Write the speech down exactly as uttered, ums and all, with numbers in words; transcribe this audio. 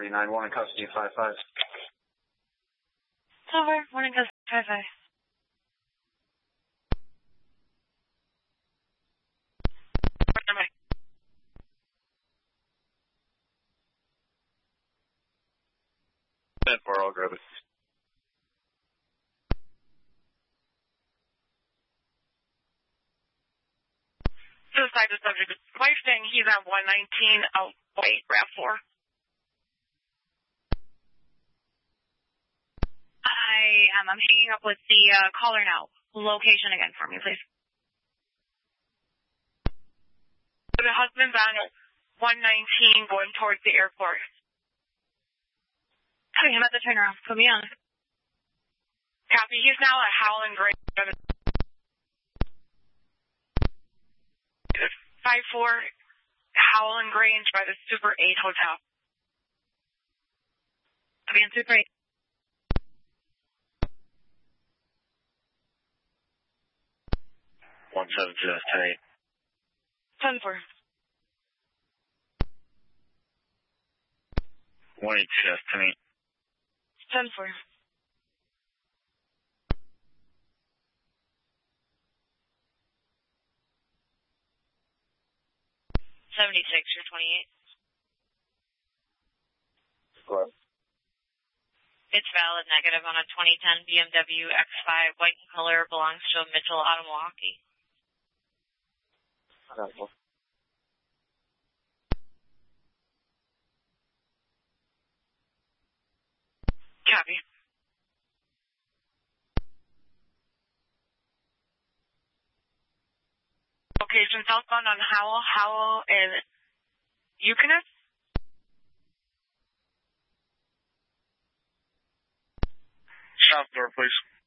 forty-nine, one in custody, five five. Over, one in custody, five five. ten four, I'll grab it. Suicide is subject. Wife saying he's at one nineteen. Oh, wait, RAV four. I am. I'm hanging up with the uh, caller now. Location again for me, please. The husband's on one nineteen going towards the airport. Hey, I'm at the turnaround. Put me on. Copy. He's now at Howland Grange. five four Howland Grange by the Super eight Hotel. I'll be in Super eight. one seven two, that's ten eight. ten four. one eight two, that's ten eight. ten four. seventy-six, you're twenty-eight. What? It's valid negative on a twenty ten B M W X five, white in color, belongs to a Mitchell out of Milwaukee. Okay. Copy. Location southbound on Howell, Howell and Euclid. South door, please.